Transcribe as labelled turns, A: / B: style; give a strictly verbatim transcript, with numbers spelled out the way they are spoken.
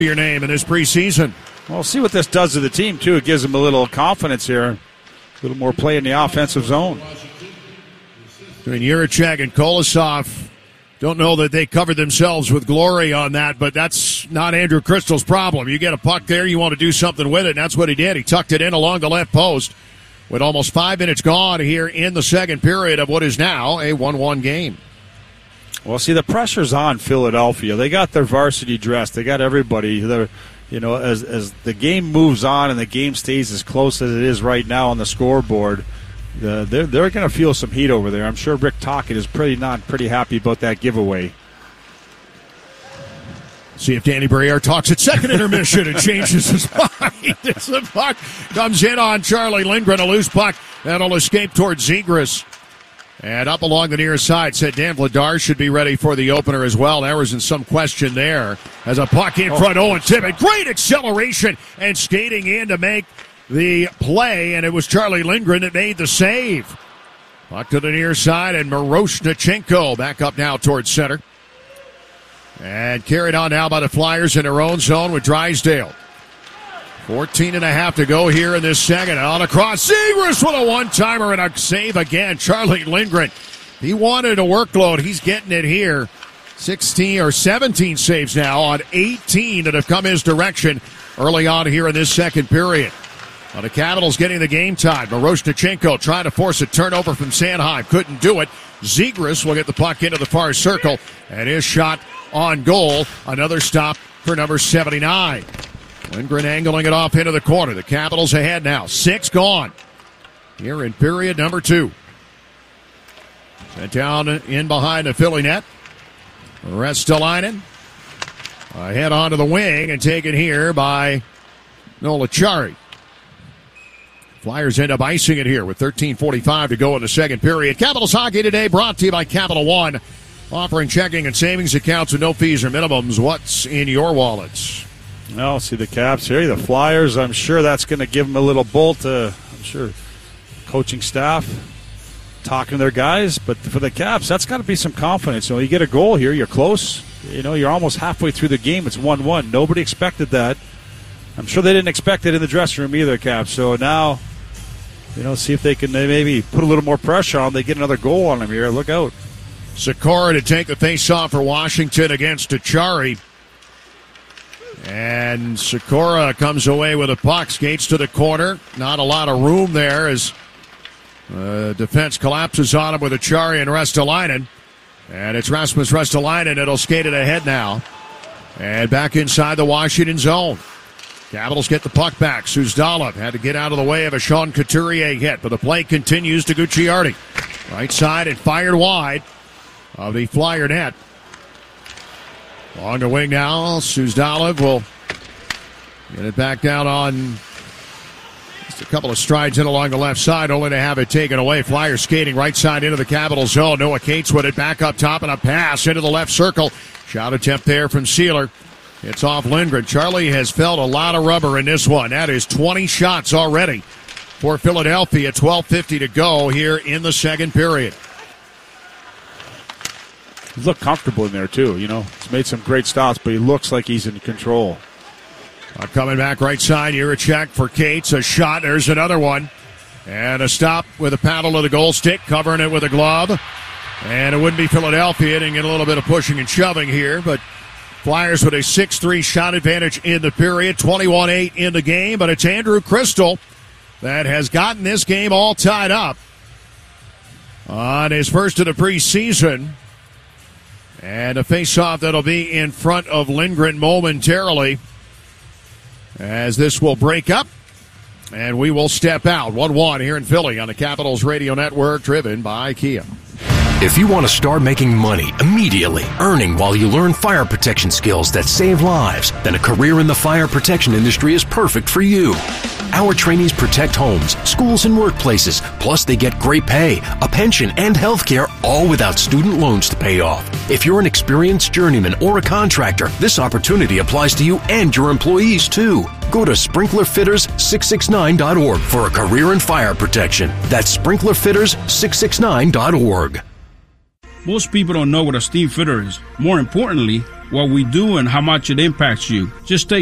A: your name in this preseason.
B: Well, see what this does to the team, too. It gives them a little confidence here. A little more play in the offensive zone.
A: Between Jiricek and Kolosov, don't know that they covered themselves with glory on that, but that's not Andrew Crystal's problem. You get a puck there, you want to do something with it, and that's what he did. He tucked it in along the left post with almost five minutes gone here in the second period of what is now a one one game.
B: Well, see, the pressure's on Philadelphia. They got their varsity dressed. They got everybody. They're, you know, as as the game moves on and the game stays as close as it is right now on the scoreboard, uh, they're they're going to feel some heat over there. I'm sure Rick Tocchet is pretty not pretty happy about that giveaway.
A: See if Danny Briere talks at second intermission and changes his mind. As the puck comes in on Charlie Lindgren, a loose puck that'll escape towards Zegras. And up along the near side, said Dan Vladar should be ready for the opener as well. There wasn't some question there. As a puck in front, oh. Owen Tippett. Great acceleration and skating in to make the play, and it was Charlie Lindgren that made the save. Puck to the near side, and Miroshnichenko back up now towards center. And carried on now by the Flyers in their own zone with Drysdale. fourteen and a half to go here in this second. On across, Zegras with a one-timer and a save again. Charlie Lindgren, he wanted a workload. He's getting it here. sixteen or seventeen saves now on eighteen that have come his direction early on here in this second period. Well, the Capitals getting the game tied. Miroshnichenko trying to force a turnover from Sanheim. Couldn't do it. Zegras will get the puck into the far circle, and his shot on goal. Another stop for number seventy-nine. Lindgren angling it off into the corner. The Capitals ahead now. Six gone here in period number two. Sent down in behind the Philly net. Restalainen ahead onto the wing and taken here by Noel Acciari. Flyers end up icing it here with thirteen forty-five to go in the second period. Capitals hockey today brought to you by Capital One. Offering checking and savings accounts with no fees or minimums. What's in your wallets?
B: Well, see the Caps here, the Flyers. I'm sure that's going to give them a little bolt. Uh, I'm sure coaching staff talking to their guys. But for the Caps, that's got to be some confidence. You know, you get a goal here, you're close. You know, you're almost halfway through the game. It's one one. Nobody expected that. I'm sure they didn't expect it in the dressing room either, Caps. So now, you know, see if they can maybe put a little more pressure on. They get another goal on them here. Look out.
A: Sikora to take the face-off for Washington against Acciari. And Sikora comes away with a puck, skates to the corner. Not a lot of room there as uh, defense collapses on him with Acciari and Restalainen. And it's Rasmus Restalainen that'll skate it ahead now. And back inside the Washington zone. Capitals get the puck back. Suzdalov had to get out of the way of a Sean Couturier hit, but the play continues to Gucciardi. Right side and fired wide of the Flyer net. On the wing now, Suzdalov will get it back down on just a couple of strides in along the left side, only to have it taken away. Flyers skating right side into the Capital zone. Noah Cates with it back up top and a pass into the left circle. Shot attempt there from Sealer. It's off Lindgren. Charlie has felt a lot of rubber in this one. That is twenty shots already for Philadelphia. twelve fifty to go here in the second period.
B: He's looked comfortable in there, too. You know, he's made some great stops, but he looks like he's in control.
A: Uh, coming back right side, Jiricek for Cates. A shot. There's another one. And a stop with a paddle to the goal stick, covering it with a glove. And it wouldn't be Philadelphia. Didn't get a little bit of pushing and shoving here, but Flyers with a six three shot advantage in the period. twenty-one eight in the game, but it's Andrew Crystal that has gotten this game all tied up on his first of the preseason. And a face-off that'll be in front of Lindgren momentarily as this will break up. And we will step out. one one here in Philly on the Capitals Radio Network, driven by Kia.
C: If you want to start making money immediately, earning while you learn fire protection skills that save lives, then a career in the fire protection industry is perfect for you. Our trainees protect homes, schools, and workplaces. Plus, they get great pay, a pension, and health care, all without student loans to pay off. If you're an experienced journeyman or a contractor, this opportunity applies to you and your employees, too. Go to sprinkler fitters six six nine dot org for a career in fire protection. That's sprinkler fitters six six nine dot org.
D: Most people don't know what a steam fitter is. More importantly, what we do and how much it impacts you. Just take